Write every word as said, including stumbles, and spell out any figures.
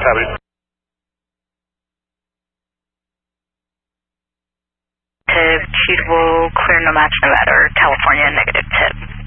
happening? To Cheatable, clear no match Nevada, or California, negative.